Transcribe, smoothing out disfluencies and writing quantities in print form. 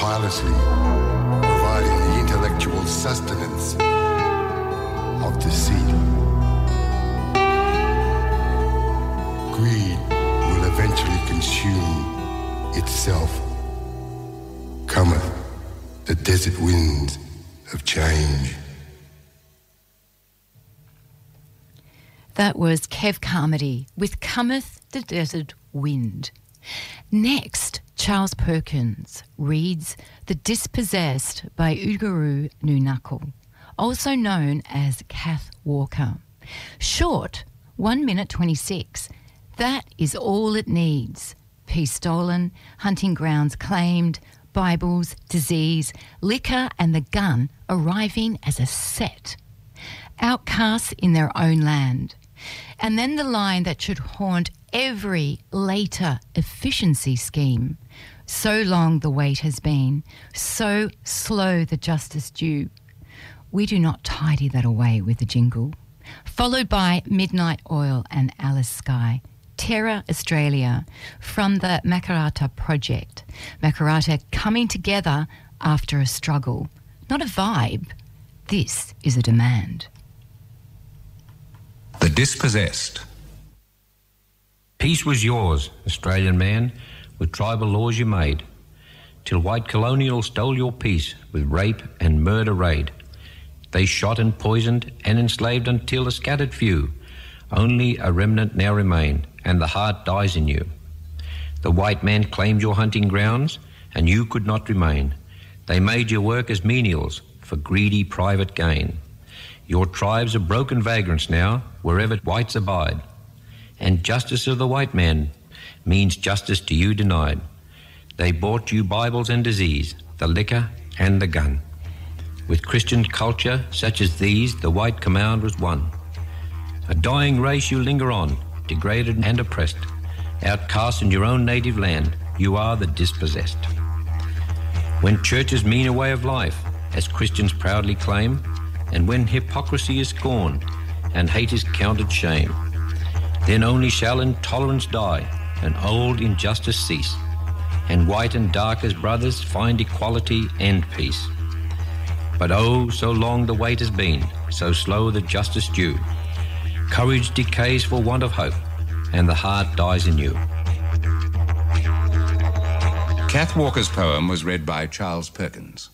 tirelessly providing the intellectual sustenance of deceit. Greed will eventually consume itself. Cometh the desert winds of change. That was Kev Carmody with Cometh the Desert Wind. Next, Charles Perkins reads The Dispossessed by Oodgeroo Noonuccal, also known as Kath Walker. Short, 1 minute 26. That is all it needs. Peace stolen, hunting grounds claimed, Bibles, disease, liquor and the gun arriving as a set. Outcasts in their own land. And then the line that should haunt every later efficiency scheme. So long the wait has been, so slow the justice due. We do not tidy that away with a jingle. Followed by Midnight Oil and Alice Skye. Terra Australia from the Makarrata Project. Makarrata coming together after a struggle. Not a vibe. This is a demand. The Dispossessed. Peace was yours, Australian man, with tribal laws you made, till white colonials stole your peace with rape and murder raid. They shot and poisoned and enslaved until a scattered few, only a remnant now remain, and the heart dies in you. The white man claimed your hunting grounds, and you could not remain. They made your work as menials for greedy private gain. Your tribes are broken vagrants now, wherever whites abide. And justice of the white man means justice to you denied. They bought you Bibles and disease, the liquor and the gun. With Christian culture such as these, the white command was won. A dying race you linger on, degraded and oppressed. Outcast in your own native land, you are the dispossessed. When churches mean a way of life, as Christians proudly claim, and when hypocrisy is scorned and hate is counted shame, then only shall intolerance die and old injustice cease, and white and dark as brothers find equality and peace. But oh, so long the wait has been, so slow the justice due. Courage decays for want of hope, and the heart dies in you. Kath Walker's poem was read by Charles Perkins.